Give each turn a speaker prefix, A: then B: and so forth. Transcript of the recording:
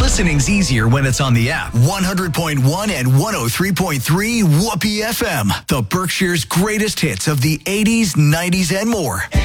A: Listening's easier when it's on the app. 100.1 and 103.3 Whoopee FM. The Berkshire's greatest hits of the 80s, 90s, and more.